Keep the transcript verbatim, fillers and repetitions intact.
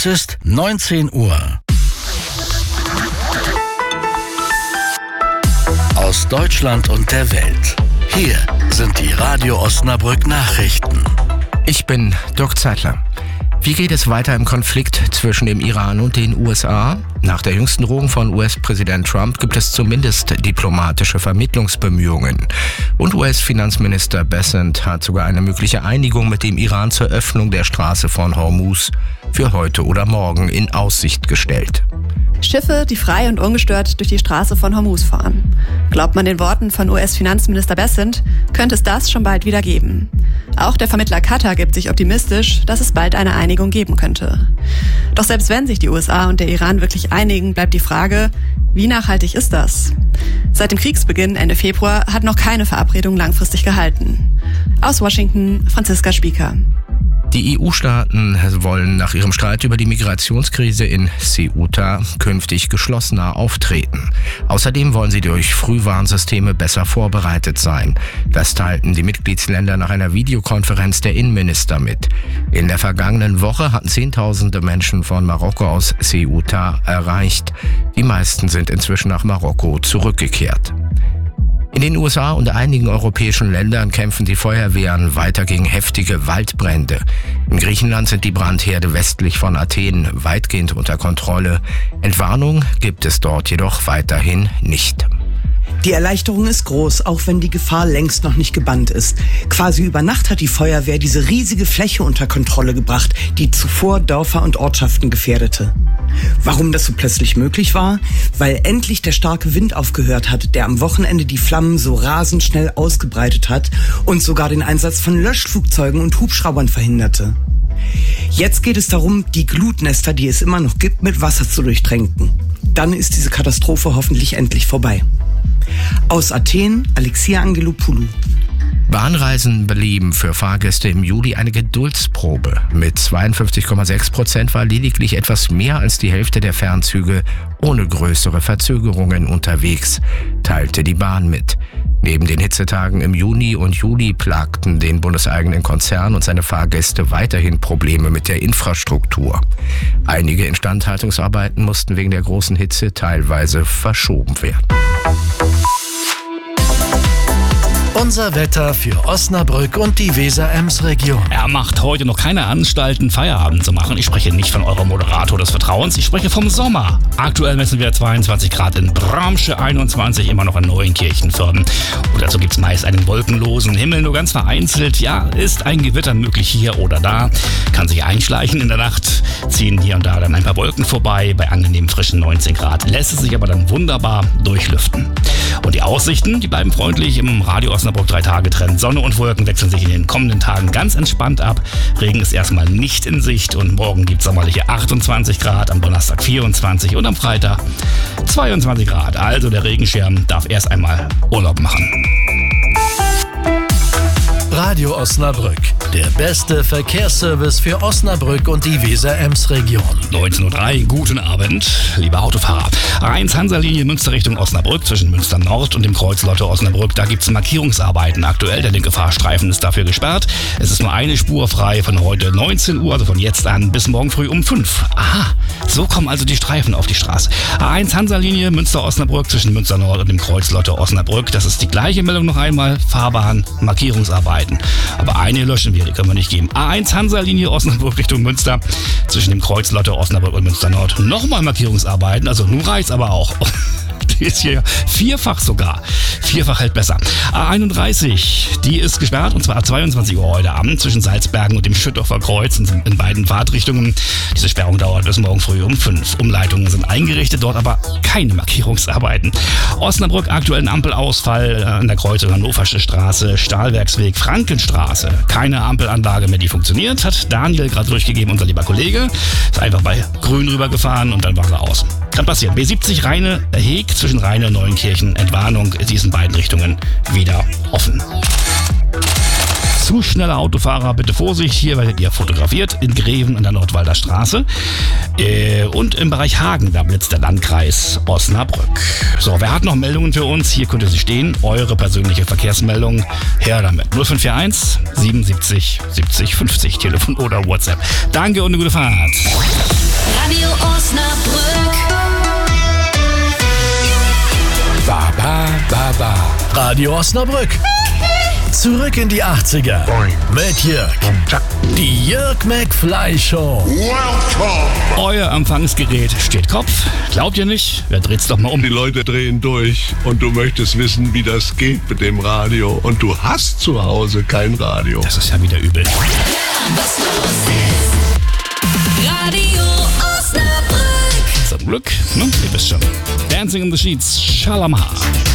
Es ist neunzehn Uhr. Aus Deutschland und der Welt. Hier sind die Radio Osnabrück Nachrichten. Ich bin Dirk Zeitler. Wie geht es weiter im Konflikt zwischen dem Iran und den U S A? Nach der jüngsten Drohung von U S-Präsident Trump gibt es zumindest diplomatische Vermittlungsbemühungen. Und U S-Finanzminister Bessent hat sogar eine mögliche Einigung mit dem Iran zur Öffnung der Straße von Hormuz für heute oder morgen in Aussicht gestellt. Schiffe, die frei und ungestört durch die Straße von Hormuz fahren. Glaubt man den Worten von U S-Finanzminister Bessent, könnte es das schon bald wieder geben. Auch der Vermittler Katar gibt sich optimistisch, dass es bald eine Einigung geben könnte. Doch selbst wenn sich die U S A und der Iran wirklich einigen, bleibt die Frage, wie nachhaltig ist das? Seit dem Kriegsbeginn Ende Februar hat noch keine Verabredung langfristig gehalten. Aus Washington, Franziska Spieker. Die E U-Staaten wollen nach ihrem Streit über die Migrationskrise in Ceuta künftig geschlossener auftreten. Außerdem wollen sie durch Frühwarnsysteme besser vorbereitet sein. Das teilten die Mitgliedsländer nach einer Videokonferenz der Innenminister mit. In der vergangenen Woche hatten Zehntausende Menschen von Marokko aus Ceuta erreicht. Die meisten sind inzwischen nach Marokko zurückgekehrt. In den U S A und einigen europäischen Ländern kämpfen die Feuerwehren weiter gegen heftige Waldbrände. In Griechenland sind die Brandherde westlich von Athen weitgehend unter Kontrolle. Entwarnung gibt es dort jedoch weiterhin nicht. Die Erleichterung ist groß, auch wenn die Gefahr längst noch nicht gebannt ist. Quasi über Nacht hat die Feuerwehr diese riesige Fläche unter Kontrolle gebracht, die zuvor Dörfer und Ortschaften gefährdete. Warum das so plötzlich möglich war? Weil endlich der starke Wind aufgehört hat, der am Wochenende die Flammen so rasend schnell ausgebreitet hat und sogar den Einsatz von Löschflugzeugen und Hubschraubern verhinderte. Jetzt geht es darum, die Glutnester, die es immer noch gibt, mit Wasser zu durchtränken. Dann ist diese Katastrophe hoffentlich endlich vorbei. Aus Athen, Alexia Angelopoulou. Bahnreisen blieben für Fahrgäste im Juli eine Geduldsprobe. Mit zweiundfünfzig Komma sechs Prozent war lediglich etwas mehr als die Hälfte der Fernzüge ohne größere Verzögerungen unterwegs, teilte die Bahn mit. Neben den Hitzetagen im Juni und Juli plagten den bundeseigenen Konzern und seine Fahrgäste weiterhin Probleme mit der Infrastruktur. Einige Instandhaltungsarbeiten mussten wegen der großen Hitze teilweise verschoben werden. Unser Wetter für Osnabrück und die Weser-Ems-Region. Er macht heute noch keine Anstalten, Feierabend zu machen. Ich spreche nicht von eurem Moderator des Vertrauens, ich spreche vom Sommer. Aktuell messen wir zweiundzwanzig Grad in Bramsche, einundzwanzig immer noch in Neuenkirchen-Firden. Und dazu gibt es meist einen wolkenlosen Himmel, nur ganz vereinzelt. Ja, ist ein Gewitter möglich hier oder da. Kann sich einschleichen in der Nacht, ziehen hier und da dann ein paar Wolken vorbei. Bei angenehm frischen neunzehn Grad lässt es sich aber dann wunderbar durchlüften. Und die Aussichten, die bleiben freundlich im Radio Osnabrück drei Tage Trend. Sonne und Wolken wechseln sich in den kommenden Tagen ganz entspannt ab. Regen ist erstmal nicht in Sicht und morgen gibt es sommerliche achtundzwanzig Grad, am Donnerstag vierundzwanzig und am Freitag zweiundzwanzig Grad. Also der Regenschirm darf erst einmal Urlaub machen. Radio Osnabrück, der beste Verkehrsservice für Osnabrück und die Weser-Ems-Region. neunzehn Uhr drei, guten Abend, liebe Autofahrer. A eins Hansa-Linie Münster Richtung Osnabrück zwischen Münster Nord und dem Kreuz Lotte Osnabrück. Da gibt es Markierungsarbeiten aktuell. Der linke Fahrstreifen ist dafür gesperrt. Es ist nur eine Spur frei von heute neunzehn Uhr, also von jetzt an bis morgen früh um fünf. Aha, so kommen also die Streifen auf die Straße. A eins Hansa-Linie Münster Osnabrück zwischen Münster Nord und dem Kreuz Lotte Osnabrück. Das ist die gleiche Meldung noch einmal. Fahrbahn, Markierungsarbeiten. Aber eine löschen wir, die können wir nicht geben. A eins Hansa-Linie Osnabrück Richtung Münster zwischen dem Kreuz Lotte Osnabrück und Münster Nord. Nochmal Markierungsarbeiten, also nun reicht's aber auch. Die ist hier vierfach sogar. Vierfach hält besser. A einunddreißig, die ist gesperrt und zwar ab zweiundzwanzig Uhr heute Abend zwischen Salzbergen und dem Schüttorfer Kreuz in beiden Fahrtrichtungen. Diese Sperrung dauert bis morgen früh um fünf. Umleitungen sind eingerichtet, dort aber keine Markierungsarbeiten. Osnabrück, aktuellen Ampelausfall an der Kreuzung Hannoversche Straße, Stahlwerksweg, Frankenstraße. Keine Ampelanlage mehr, die funktioniert, hat Daniel gerade durchgegeben, unser lieber Kollege. Ist einfach bei Grün rübergefahren und dann war er aus. Kann passieren. B siebzig Rheine Heg zwischen Rheine und Neuenkirchen. Entwarnung in diesen beiden Richtungen wieder offen. Zu schnelle Autofahrer, bitte Vorsicht, hier werdet ihr fotografiert in Greven an der Nordwalder Straße. Äh, und im Bereich Hagen, da blitzt der Landkreis Osnabrück. So, wer hat noch Meldungen für uns? Hier könnte sie stehen. Eure persönliche Verkehrsmeldung. Her damit. null fünf vier eins siebenundsiebzig siebzig fünfzig, Telefon oder WhatsApp. Danke und eine gute Fahrt. Radio Osnabrück. Ba, ba, ba, ba. Radio Osnabrück. Zurück in die achtziger. Mit Jörg. Die Jörg McFly Show. Euer Empfangsgerät steht Kopf. Glaubt ihr nicht? Wer dreht's doch mal um? Die Leute drehen durch und du möchtest wissen, wie das geht mit dem Radio. Und du hast zu Hause kein Radio. Das ist ja wieder übel. Was los ist. Radio Osnabrück. Zum Glück, ne? Ihr wisst schon. Dancing in the Sheets, Shalamar.